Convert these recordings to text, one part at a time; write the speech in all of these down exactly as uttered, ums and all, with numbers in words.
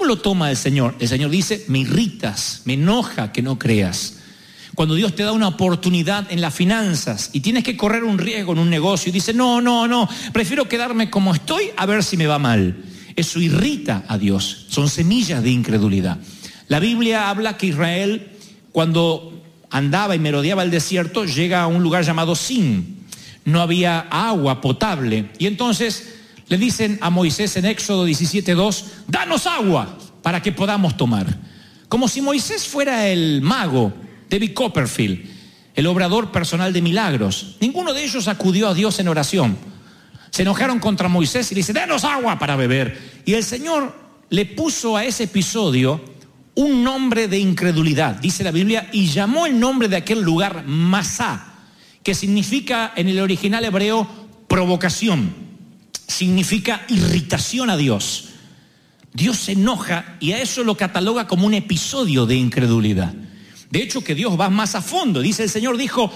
lo toma el Señor? El Señor dice, me irritas, me enoja que no creas. Cuando Dios te da una oportunidad en las finanzas y tienes que correr un riesgo en un negocio y dice, no, no, no, prefiero quedarme como estoy a ver si me va mal. Eso irrita a Dios, son semillas de incredulidad. La Biblia habla que Israel, cuando andaba y merodeaba el desierto, llega a un lugar llamado Sin. No había agua potable. Y entonces le dicen a Moisés en Éxodo diecisiete dos, danos agua para que podamos tomar. Como si Moisés fuera el mago, David Copperfield, el obrador personal de milagros. Ninguno de ellos acudió a Dios en oración. Se enojaron contra Moisés y le dice, danos agua para beber. Y el Señor le puso a ese episodio un nombre de incredulidad, dice la Biblia, y llamó el nombre de aquel lugar Masá, que significa en el original hebreo provocación, significa irritación a Dios. Dios se enoja y a eso lo cataloga como un episodio de incredulidad. De hecho, que Dios va más a fondo. Dice el Señor, dijo,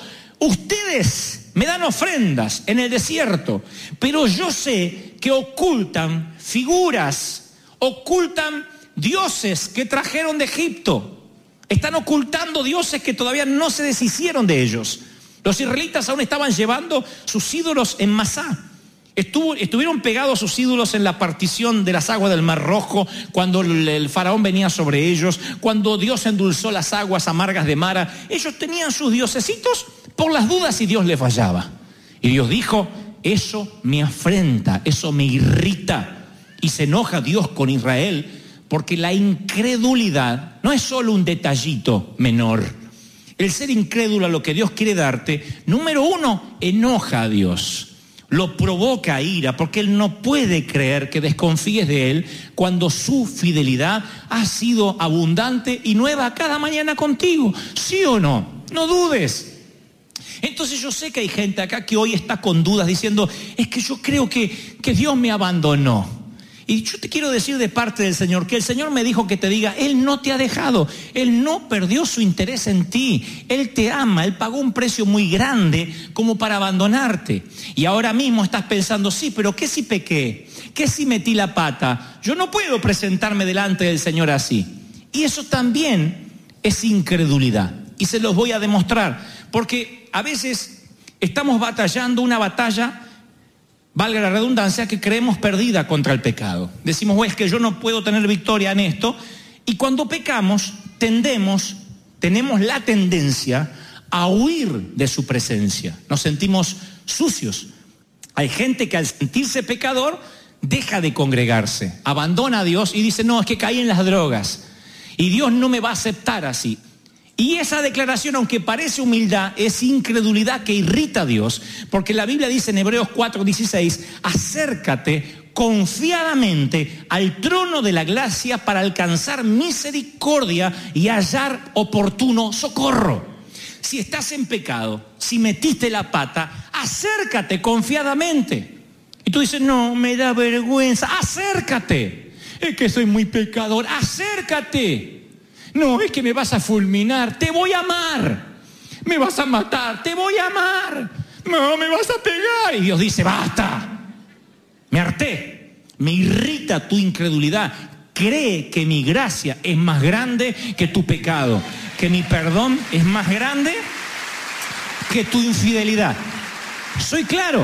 ustedes me dan ofrendas en el desierto, pero yo sé que ocultan figuras, ocultan dioses que trajeron de Egipto. Están ocultando dioses que todavía no se deshicieron de ellos. Los israelitas aún estaban llevando sus ídolos en Masá. Estuvo, estuvieron pegados sus ídolos en la partición de las aguas del Mar Rojo, cuando el, el faraón venía sobre ellos, cuando Dios endulzó las aguas amargas de Mara. Ellos tenían sus diosecitos por las dudas si Dios les fallaba. Y Dios dijo, eso me afrenta, eso me irrita. Y se enoja Dios con Israel, porque la incredulidad no es solo un detallito menor. El ser incrédulo a lo que Dios quiere darte, número uno, enoja a Dios. Lo provoca a ira, porque Él no puede creer que desconfíes de Él cuando su fidelidad ha sido abundante y nueva cada mañana contigo. ¿Sí o no? No dudes. Entonces yo sé que hay gente acá que hoy está con dudas diciendo, es que yo creo que, que Dios me abandonó. Y yo te quiero decir de parte del Señor, que el Señor me dijo que te diga, Él no te ha dejado, Él no perdió su interés en ti, Él te ama, Él pagó un precio muy grande como para abandonarte. Y ahora mismo estás pensando, sí, pero ¿qué si pequé? ¿Qué si metí la pata? Yo no puedo presentarme delante del Señor así. Y eso también es incredulidad. Y se los voy a demostrar, porque a veces estamos batallando una batalla, valga la redundancia, que creemos perdida contra el pecado. Decimos, bueno, es que yo no puedo tener victoria en esto. Y cuando pecamos, tendemos, tenemos la tendencia a huir de su presencia. Nos sentimos sucios. Hay gente que al sentirse pecador, deja de congregarse, abandona a Dios y dice, no, es que caí en las drogas. Y Dios no me va a aceptar así. Y esa declaración, aunque parece humildad, es incredulidad que irrita a Dios, porque la Biblia dice en Hebreos cuatro dieciséis, acércate confiadamente al trono de la gracia para alcanzar misericordia y hallar oportuno socorro. Si estás en pecado, si metiste la pata, acércate confiadamente. Y tú dices, no, me da vergüenza, acércate. Es que soy muy pecador, acércate. No, es que me vas a fulminar, te voy a amar. Me vas a matar, te voy a amar. No, me vas a pegar. Y Dios dice, basta. Me harté, me irrita tu incredulidad. Cree que mi gracia es más grande que tu pecado, que mi perdón es más grande que tu infidelidad. Soy claro.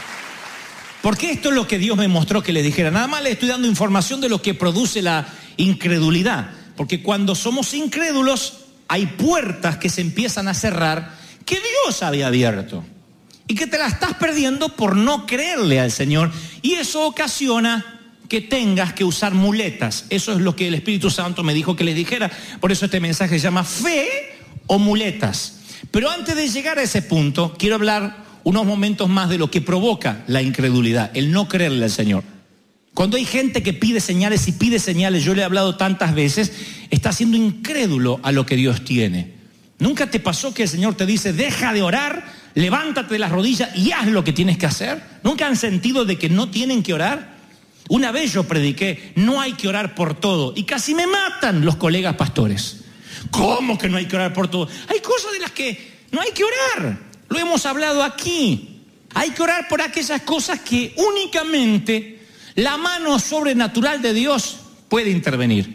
Porque esto es lo que Dios me mostró que le dijera. Nada más le estoy dando información de lo que produce la incredulidad. Porque cuando somos incrédulos, hay puertas que se empiezan a cerrar que Dios había abierto. Y que te la estás perdiendo por no creerle al Señor. Y eso ocasiona que tengas que usar muletas. Eso es lo que el Espíritu Santo me dijo que les dijera. Por eso este mensaje se llama fe o muletas. Pero antes de llegar a ese punto, quiero hablar unos momentos más de lo que provoca la incredulidad, el no creerle al Señor. Cuando hay gente que pide señales y pide señales, yo le he hablado tantas veces, está siendo incrédulo a lo que Dios tiene. ¿Nunca te pasó que el Señor te dice, deja de orar, levántate de las rodillas y haz lo que tienes que hacer? ¿Nunca han sentido de que no tienen que orar? Una vez yo prediqué, no hay que orar por todo, y casi me matan los colegas pastores. ¿Cómo que no hay que orar por todo? Hay cosas de las que no hay que orar, lo hemos hablado aquí. Hay que orar por aquellas cosas que únicamente la mano sobrenatural de Dios puede intervenir.